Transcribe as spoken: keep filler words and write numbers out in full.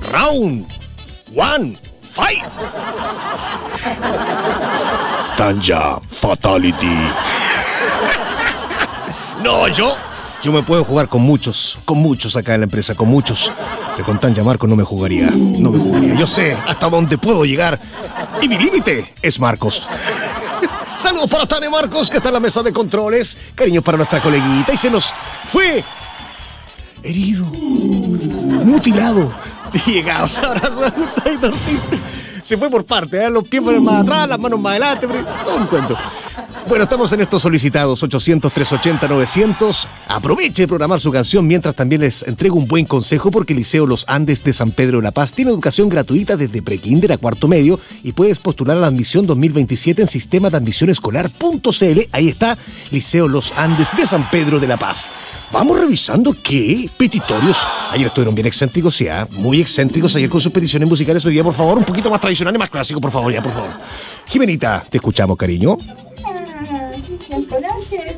Round one, fight. Tanja Fatality. No, yo Yo me puedo jugar con muchos, con muchos acá en la empresa, con muchos. Pero con Tanja Marcos no me jugaría, no me jugaría. Yo sé hasta dónde puedo llegar y mi límite es Marcos. Saludos para Tane Marcos, que está en la mesa de controles. Cariño para nuestra coleguita. Y se nos fue herido, mutilado. Llegados, abrazos, Ortiz. Se fue por parte, ¿eh? Los pies más atrás, las manos más adelante, todo un cuento. Bueno, estamos en estos solicitados, ochocientos, trescientos ochenta, novecientos. Aproveche de programar su canción mientras también les entrego un buen consejo porque el Liceo Los Andes de San Pedro de la Paz tiene educación gratuita desde prekinder a cuarto medio y puedes postular a la admisión dos mil veintisiete en sistema de admisión escolar punto c l. Ahí está, Liceo Los Andes de San Pedro de la Paz. Vamos revisando qué petitorios. Ayer estuvieron bien excéntricos, sí, ¿eh? Muy excéntricos ayer con sus peticiones musicales. Hoy día, por favor, un poquito más tradicional y más clásico, por favor, ya, por favor. Jimenita, te escuchamos, cariño. Ah, qué coraje.